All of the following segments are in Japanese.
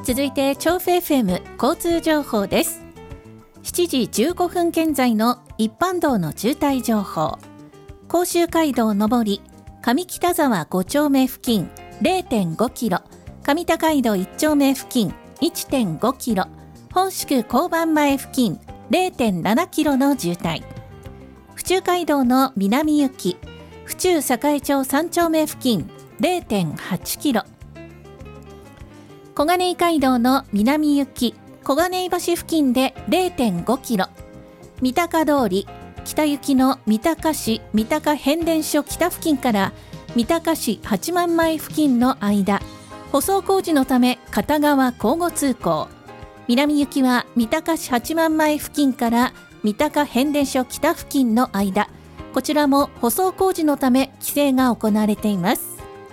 続いて調布 FM 交通情報です。7時15分現在の一般道の渋滞情報。甲州街道上り上北沢5丁目付近 0.5 キロ、上高街道1丁目付近 1.5 キロ、本宿交番前付近 0.7 キロの渋滞。府中街道の南行き府中栄町3丁目付近 0.8 キロ、小金井街道の南行き小金井橋付近で 0.5 キロ、三鷹通り北行きの三鷹市三鷹変電所北付近から三鷹市八幡前付近の間、舗装工事のため片側交互通行。南行きは三鷹市八幡前付近から三鷹変電所北付近の間、こちらも舗装工事のため規制が行われています。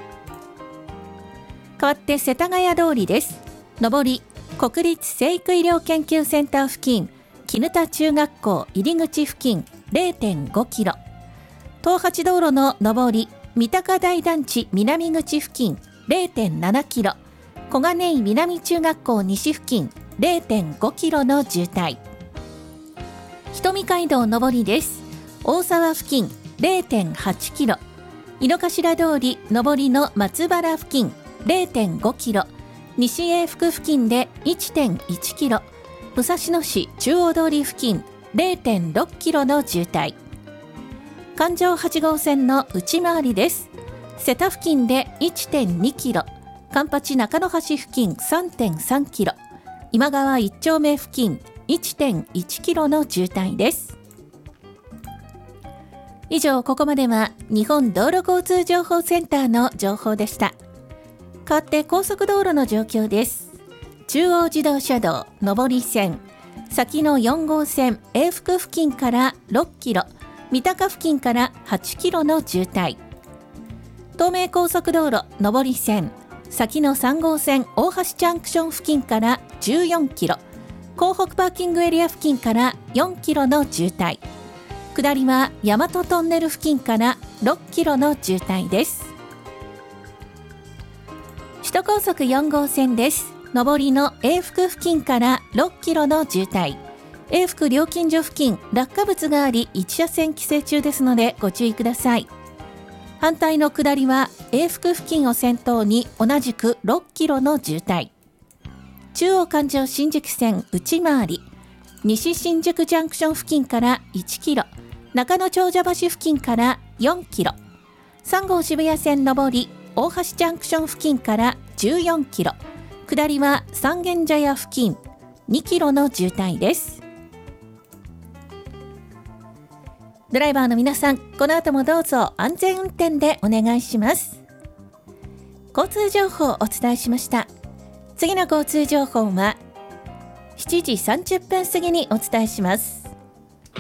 代わって世田谷通りです。上り国立成育医療研究センター付近絹田中学校入り口付近 0.5 キロ、東八道路の上り三鷹台団地南口付近 0.7 キロ、小金井南中学校西付近 0.5 キロの渋滞。瞳街道上りです。大沢付近 0.8 キロ、井の頭通り上りの松原付近 0.5 キロ、西永福付近で 1.1 キロ、武蔵野市中央通り付近 0.6 キロの渋滞。環状8号線の内回りです。瀬田付近で 1.2 キロ、環八中野橋付近 3.3 キロ、今川1丁目付近 1.1 キロの渋滞です。以上、ここまでは日本道路交通情報センターの情報でした。代わって高速道路の状況です。中央自動車道上り線、先の4号線永福付近から6キロ、三鷹付近から8キロの渋滞。東名高速道路上り線、先の3号線大橋ジャンクション付近から14キロ、港北パーキングエリア付近から4キロの渋滞。下りは大和トンネル付近から6キロの渋滞です。首都高速4号線です。上りの永福付近から6キロの渋滞。永福料金所付近落下物があり1車線規制中ですのでご注意ください。反対の下りは永福付近を先頭に同じく6キロの渋滞。中央環状新宿線内回り西新宿ジャンクション付近から1キロ、中野長者橋付近から4キロ、3号渋谷線上り大橋ジャンクション付近から14キロ、下りは三軒茶屋付近2キロの渋滞です。ドライバーの皆さん、この後もどうぞ安全運転でお願いします。交通情報をお伝えしました。次の交通情報は7時30分過ぎにお伝えします。